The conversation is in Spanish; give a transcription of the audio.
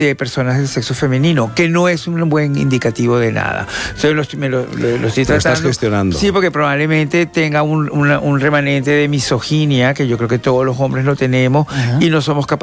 de personas del sexo femenino, que no es un buen indicativo de nada. Entonces lo estoy tratando. Estás gestionando. Sí, porque probablemente tenga un remanente de misoginia, que yo creo que todos los hombres lo tenemos, y no somos capaces